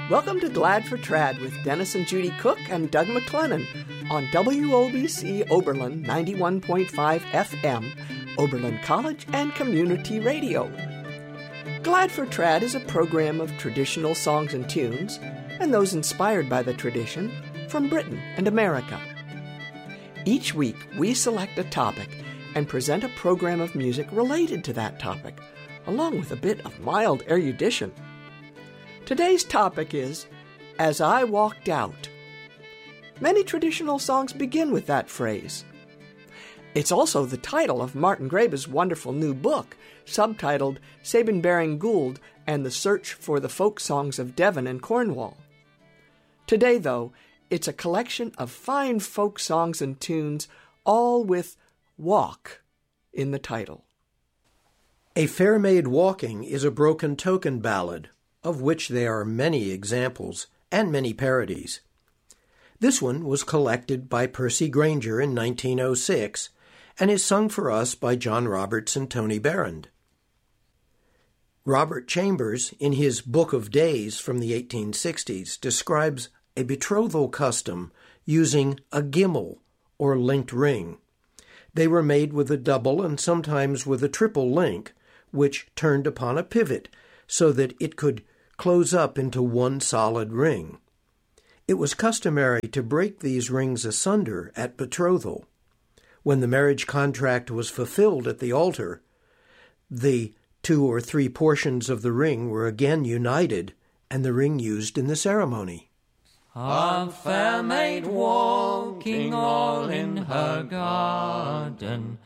Welcome to Glad for Trad with Dennis and Judy Cook and Doug McLennan on WOBC Oberlin 91.5 FM, Oberlin College and Community Radio. Glad for Trad is a program of traditional songs and tunes, and those inspired by the tradition, from Britain and America. Each week, we select a topic and present a program of music related to that topic, along with a bit of mild erudition. Today's topic is, As I Walked Out. Many traditional songs begin with that phrase. It's also the title of Martin Graebe's wonderful new book, subtitled Sabin Baring Gould and the Search for the Folk Songs of Devon and Cornwall. Today, though, it's a collection of fine folk songs and tunes, all with walk in the title. A Fair Maid Walking is a broken token ballad, of which there are many examples and many parodies. This one was collected by Percy Grainger in 1906 and is sung for us by John Roberts and Tony Behrend. Robert Chambers, in his Book of Days from the 1860s, describes a betrothal custom using a gimmal, or linked ring. They were made with a double and sometimes with a triple link, which turned upon a pivot so that it could close up into one solid ring. It was customary to break these rings asunder at betrothal. When the marriage contract was fulfilled at the altar, the 2 or 3 portions of the ring were again united and the ring used in the ceremony. A fair maid walking all in her garden,